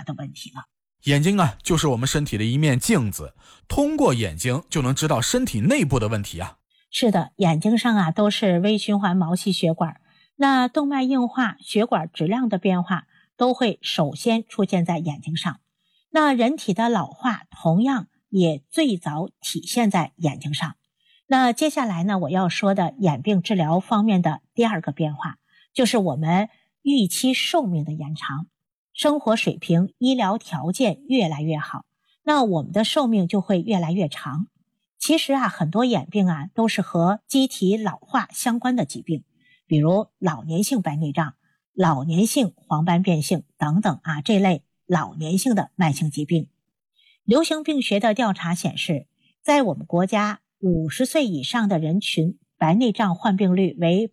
的问题了。 眼睛啊，就是我们身体的一面镜子，通过眼睛就能知道身体内部的问题啊。 是的，眼睛上啊都是微循环毛细血管，那动脉硬化、血管质量的变化都会首先出现在眼睛上。那人体的老化同样也最早体现在眼睛上。那接下来呢，我要说的眼病治疗方面的第二个变化，就是我们预期寿命的延长。生活水平、医疗条件越来越好，那我们的寿命就会越来越长。其实啊，很多眼病啊都是和机体老化相关的疾病，比如老年性白内障、老年性黄斑变性等等啊，这类老年性的慢性疾病。流行病学的调查显示，在我们国家50岁以上的人群，白内障患病率为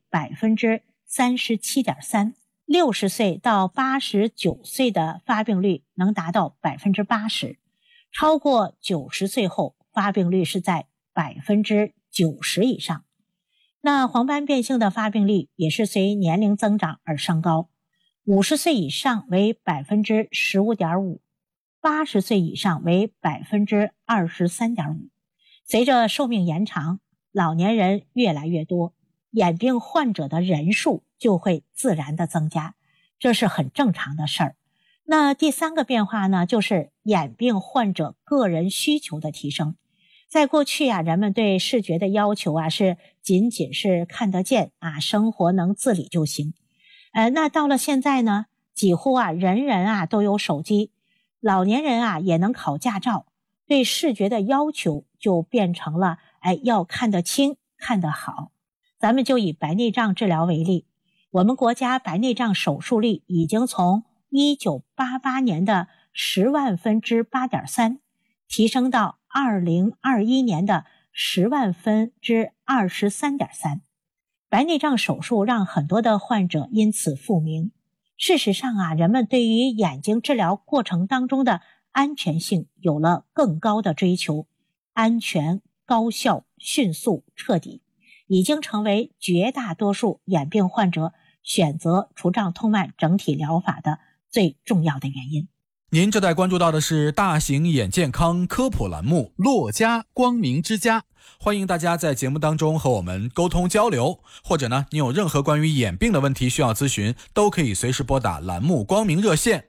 37.3%， 60岁到89岁的发病率能达到 80%， 超过90岁后发病率是在 90% 以上。那黄斑变性的发病率也是随年龄增长而升高，50岁以上为 15.5%， 80岁以上为 23.5%。 随着寿命延长，老年人越来越多，眼病患者的人数就会自然的增加，这是很正常的事儿。那第三个变化呢，就是眼病患者个人需求的提升。在过去啊，人们对视觉的要求啊是仅仅是看得见啊，生活能自理就行。那到了现在呢，几乎啊人人啊都有手机，老年人啊也能考驾照，对视觉的要求就变成了要看得清、看得好。咱们就以白内障治疗为例，我们国家白内障手术率已经从1988年的10万分之 8.3 提升到2021年的10万分之 23.3。 白内障手术让很多的患者因此复明。事实上啊，人们对于眼睛治疗过程当中的安全性有了更高的追求，安全、高效、迅速、彻底，已经成为绝大多数眼病患者选择除障通脉整体疗法的最重要的原因。 您正在关注到的是大型眼健康科普栏目《洛家光明之家》，欢迎大家在节目当中和我们沟通交流，或者呢，你有任何关于眼病的问题需要咨询，都可以随时拨打栏目光明热线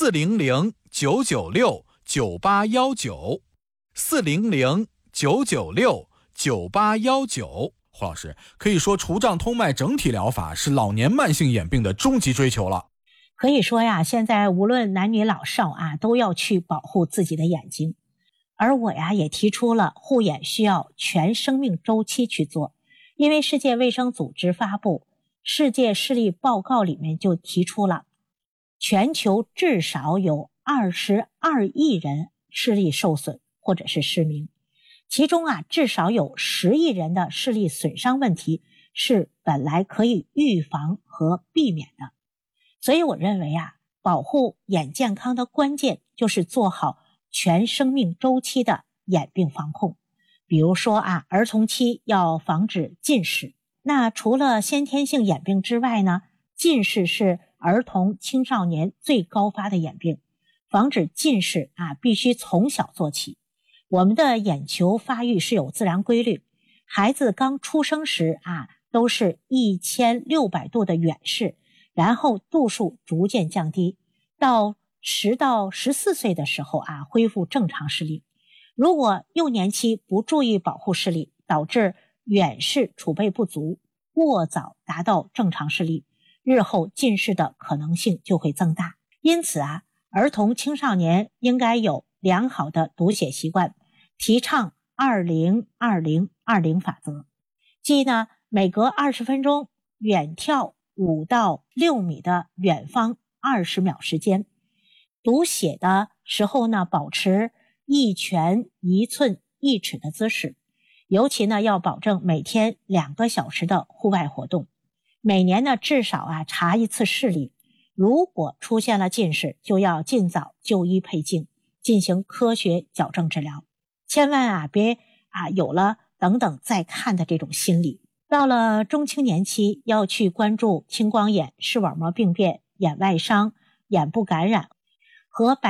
400-996-9819 400-996-9819。胡老师，可以说除障通脉整体疗法是老年慢性眼病的终极追求了。 可以说呀，现在无论男女老少啊，都要去保护自己的眼睛。而我呀，也提出了护眼需要全生命周期去做。因为世界卫生组织发布世界视力报告里面就提出了，全球至少有22亿人视力受损或者是失明，其中啊，至少有10亿人的视力损伤问题是本来可以预防和避免的。所以我认为啊，保护眼健康的关键就是做好全生命周期的眼病防控。比如说啊，儿童期要防止近视。那除了先天性眼病之外呢，近视是儿童青少年最高发的眼病。防止近视啊，必须从小做起。我们的眼球发育是有自然规律，孩子刚出生时啊，都是1600度的远视，然后度数逐渐降低，到10到14岁的时候啊，恢复正常视力。如果幼年期不注意保护视力，导致远视储备不足，过早达到正常视力，日后近视的可能性就会增大。因此啊，儿童青少年应该有良好的读写习惯，提倡20-20-20法则，即呢，每隔20分钟远眺5到6米的远方20秒时间。读写的时候呢，保持1拳1寸1尺的姿势，尤其呢要保证每天2个小时的户外活动。每年呢至少查1次视力，如果出现了近视，就要尽早就医配镜，进行科学矫正治疗。千万别有了等等再看的这种心理。到了中青年期，要去关注青光眼、视网膜病变、眼外伤、眼部感染和